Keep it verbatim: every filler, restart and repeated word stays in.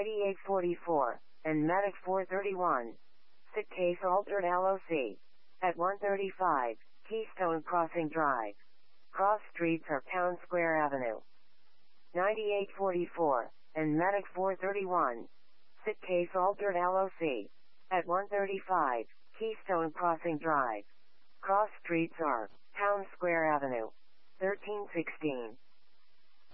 ninety-eight forty-four, and Medic four thirty-one. Sit case altered L O C. At one thirty-five, Keystone Crossing Drive. Cross streets are Town Square Avenue. ninety-eight forty-four, and Medic four thirty-one. Sit case altered L O C. At one thirty-five, Keystone Crossing Drive. Cross streets are Town Square Avenue. thirteen sixteen.